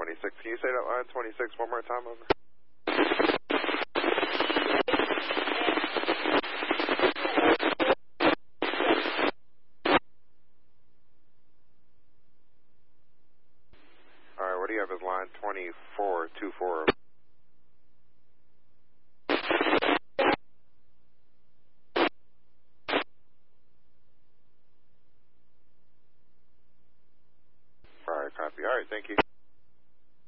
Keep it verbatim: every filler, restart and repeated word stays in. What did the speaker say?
twenty-six. Can you say that line twenty-six one more time, over? All right, what do you have as line twenty-four two four? All right, copy. All right, thank you.